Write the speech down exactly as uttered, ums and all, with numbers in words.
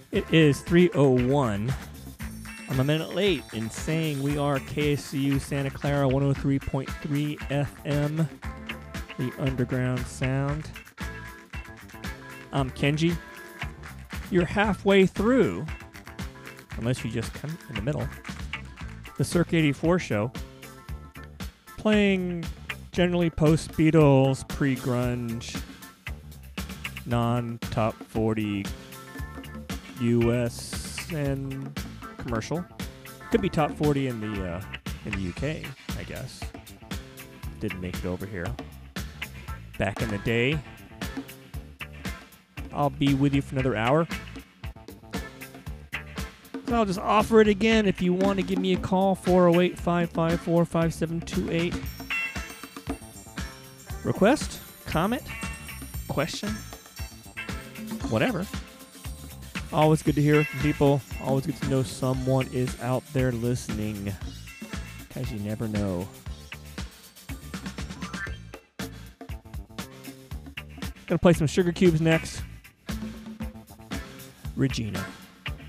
It is three oh one. I'm a minute late in saying we are K S C U Santa Clara one oh three point three F M, the underground sound. I'm Kenji. You're halfway through, unless you just come in the middle, the Cirque eighty-four show, playing generally post-Beatles, pre-grunge, non-top forty U S and commercial. Could be top forty in the uh, in the U K, I guess. Didn't make it over here. Back in the day. I'll be with you for another hour. So I'll just offer it again. If you want to give me a call, four oh eight, five five four, five seven two eight. Request, comment, question, whatever. Always good to hear from people. Always good to know someone is out there listening. Because you never know. Gonna play some Sugar Cubes next. Regina.